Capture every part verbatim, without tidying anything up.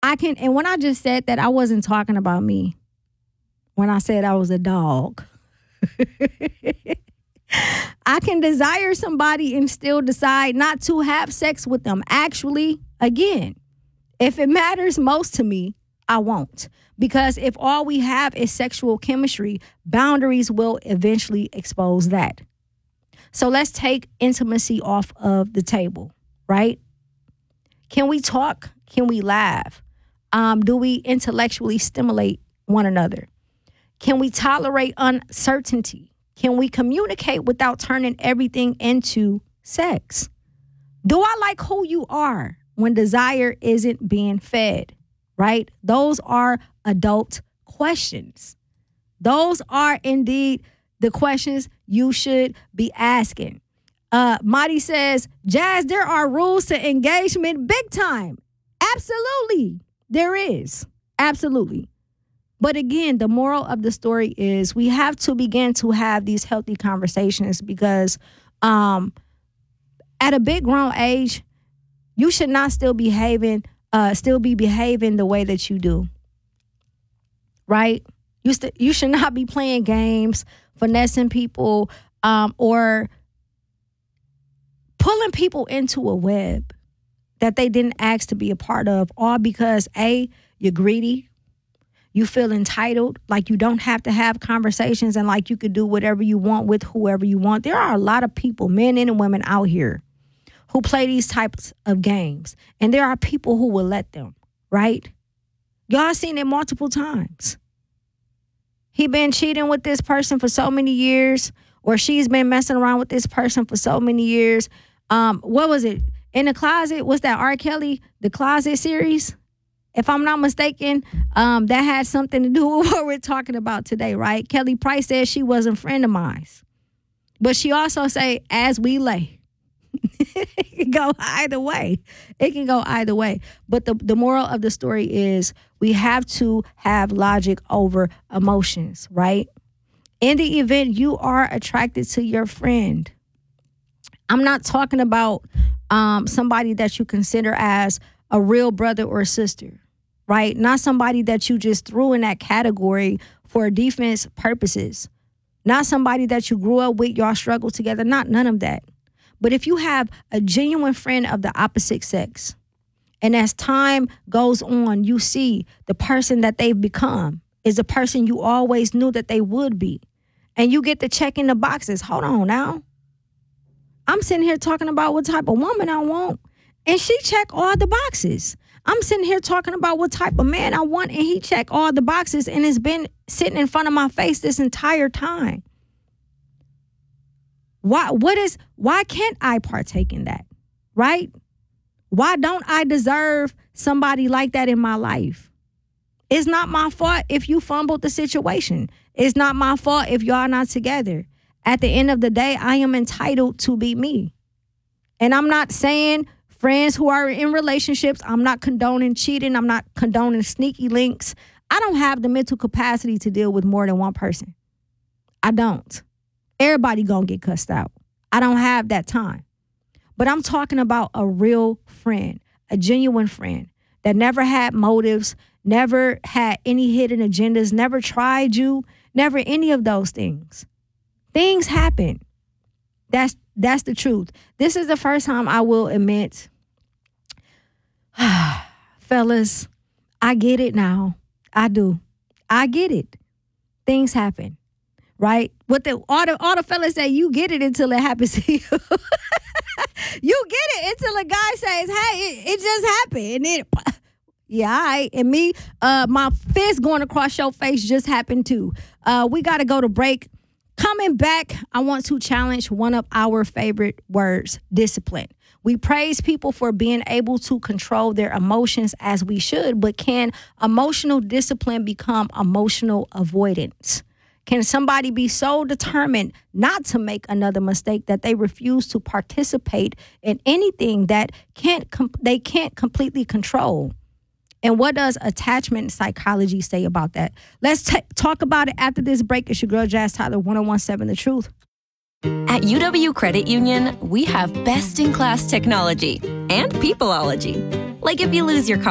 I can, and when I just said that, I wasn't talking about me. When I said I was a dog. I can desire somebody and still decide not to have sex with them. Actually, again, if it matters most to me, I won't. Because if all we have is sexual chemistry, boundaries will eventually expose that. So let's take intimacy off of the table, right? Can we talk? Can we laugh? Um, do we intellectually stimulate one another? Can we tolerate uncertainty? Can we communicate without turning everything into sex? Do I like who you are when desire isn't being fed, right? Those are adult questions. Those are indeed the questions you should be asking. Uh, Marty says, Jazz, there are rules to engagement big time. Absolutely, there is. Absolutely. But again, the moral of the story is we have to begin to have these healthy conversations because um, at a big grown age, you should not still behaving, uh, still be behaving the way that you do. Right? You st- you should not be playing games, finessing people, um, or pulling people into a web that they didn't ask to be a part of, all because A, you're greedy. You feel entitled, like you don't have to have conversations and like you could do whatever you want with whoever you want. There are a lot of people, men and women out here, who play these types of games. And there are people who will let them, right? Y'all seen it multiple times. He been cheating with this person for so many years, or she's been messing around with this person for so many years. Um, what was it? In the Closet? What's that R. Kelly, The Closet series? If I'm not mistaken, um, that had something to do with what we're talking about today, right? Kelly Price said she wasn't a friend of mine. But she also say, as we lay. It can go either way. It can go either way. But the, the moral of the story is we have to have logic over emotions, right? In the event you are attracted to your friend, I'm not talking about um, somebody that you consider as a real brother or sister, right? Not somebody that you just threw in that category for defense purposes. Not somebody that you grew up with, y'all struggled together, not none of that. But if you have a genuine friend of the opposite sex, and as time goes on, you see the person that they've become is a person you always knew that they would be. And you get to check in the boxes. Hold on now. I'm sitting here talking about what type of woman I want. And she check all the boxes. I'm sitting here talking about what type of man I want, and he check all the boxes, and it's been sitting in front of my face this entire time. Why? What is? Why can't I partake in that? Right? Why don't I deserve somebody like that in my life? It's not my fault if you fumbled the situation. It's not my fault if y'all not together. At the end of the day, I am entitled to be me. And I'm not saying friends who are in relationships, I'm not condoning cheating. I'm not condoning sneaky links. I don't have the mental capacity to deal with more than one person. I don't. Everybody gonna get cussed out. I don't have that time. But I'm talking about a real friend, a genuine friend that never had motives, never had any hidden agendas, never tried you, never any of those things. Things happen. That's that's the truth. This is the first time I will admit, fellas, I get it now. I do. I get it. Things happen, right? What the all the all the fellas say, you get it until it happens to you. You get it until a guy says, "Hey, it, it just happened," and then, yeah, all right. And me, uh, my fist going across your face just happened too. Uh, we got to go to break. Coming back, I want to challenge one of our favorite words, discipline. We praise people for being able to control their emotions as we should, but can emotional discipline become emotional avoidance? Can somebody be so determined not to make another mistake that they refuse to participate in anything that can't com- they can't completely control? And what does attachment psychology say about that? Let's t- talk about it after this break. It's your girl, Jazz Tyler, one oh one point seven The Truth. At U W Credit Union, we have best-in-class technology and peopleology. Like if you lose your card,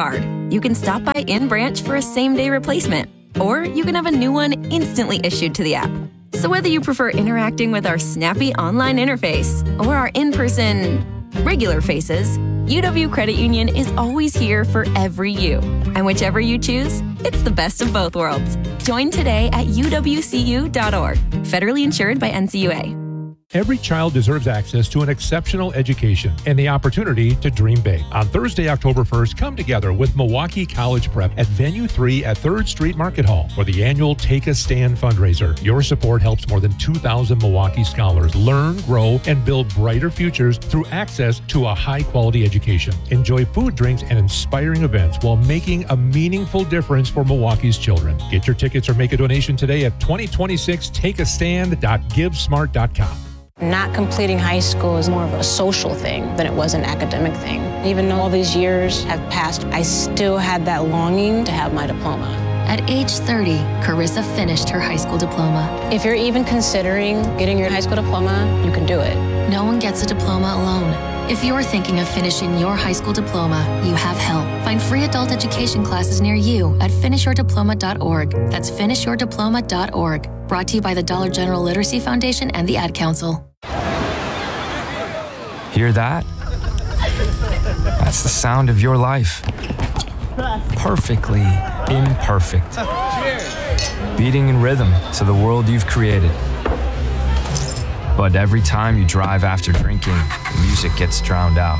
You can stop by in-branch for a same-day replacement, or you can have a new one instantly issued to the app. So whether you prefer interacting with our snappy online interface or our in-person regular faces, U W Credit Union is always here for every you. And whichever you choose, it's the best of both worlds. Join today at U W C U dot org. Federally insured by N C U A. Every child deserves access to an exceptional education and the opportunity to dream big. On Thursday, October first, come together with Milwaukee College Prep at Venue three at third Street Market Hall for the annual Take a Stand fundraiser. Your support helps more than two thousand Milwaukee scholars learn, grow, and build brighter futures through access to a high-quality education. Enjoy food, drinks, and inspiring events while making a meaningful difference for Milwaukee's children. Get your tickets or make a donation today at twenty twenty-six take a stand dot give smart dot com. Not completing high school is more of a social thing than it was an academic thing. Even though all these years have passed, I still had that longing to have my diploma. At age thirty, Carissa finished her high school diploma. If you're even considering getting your high school diploma, you can do it. No one gets a diploma alone. If you're thinking of finishing your high school diploma, you have help. Find free adult education classes near you at finish your diploma dot org. That's finish your diploma dot org. Brought to you by the Dollar General Literacy Foundation and the Ad Council. Hear that? That's the sound of your life. Perfectly imperfect. Beating in rhythm to the world you've created. But every time you drive after drinking, the music gets drowned out.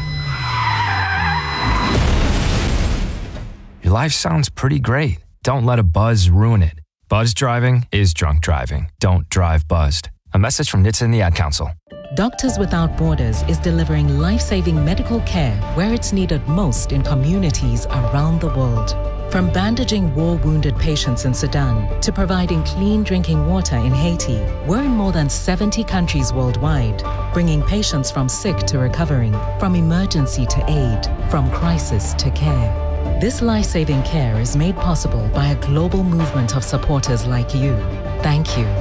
Your life sounds pretty great. Don't let a buzz ruin it. Buzz driving is drunk driving. Don't drive buzzed. A message from N H T S A and the Ad Council. Doctors Without Borders is delivering life-saving medical care where it's needed most in communities around the world. From bandaging war-wounded patients in Sudan to providing clean drinking water in Haiti, we're in more than seventy countries worldwide, bringing patients from sick to recovering, from emergency to aid, from crisis to care. This life-saving care is made possible by a global movement of supporters like you. Thank you.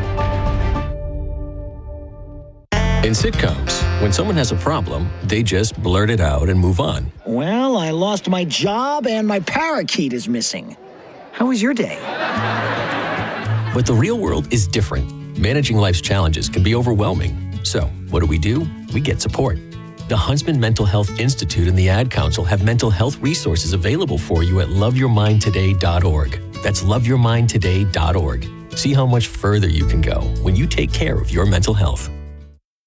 In sitcoms, when someone has a problem, they just blurt it out and move on. Well, I lost my job and my parakeet is missing. How was your day? But the real world is different. Managing life's challenges can be overwhelming. So, what do we do? We get support. The Huntsman Mental Health Institute and the Ad Council have mental health resources available for you at love your mind today dot org. That's love your mind today dot org. See how much further you can go when you take care of your mental health.